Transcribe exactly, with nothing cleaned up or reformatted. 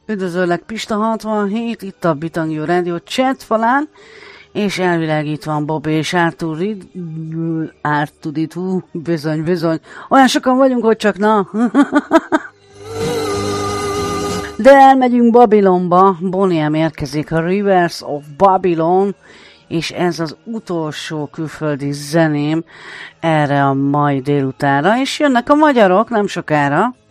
Üdvözöllek Pista hatvanhét, itt a Bitangjó Rádió chat falán, és elvileg itt van Bobby és Ártudit, Ártudit, hú, bizony, bizony, olyan sokan vagyunk, hogy csak na. De elmegyünk Babilonba, Boniem érkezik a Rivers of Babylon, és ez az utolsó külföldi zeném erre a mai délutánra, és jönnek a magyarok nem sokára.